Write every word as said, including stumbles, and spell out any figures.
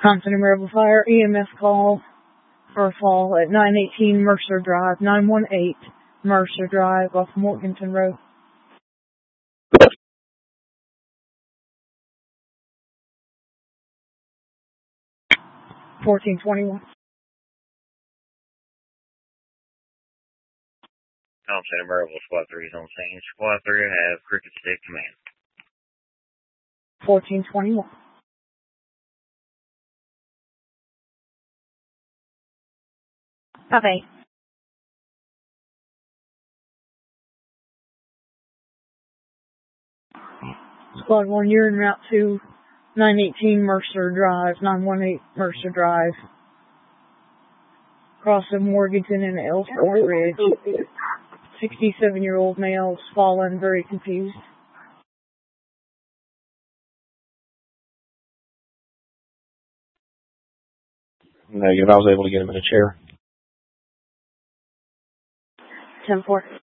Compton and Maryville Fire, E M S call for a fall at nine eighteen Mercer Drive, nine one eight Mercer Drive off Morganton Road. fourteen twenty-one. Compton and Maryville Squad three is on scene. Squad three have Cricket Stick command. fourteen twenty-one. Copy. Squad one, you're en route to nine eighteen Mercer Drive, nine one eight Mercer Drive. Cross of Morganton and Ellsworth Ridge. sixty-seven-year-old male fallen, very confused. Negative. I was able to get him in a chair. ten four.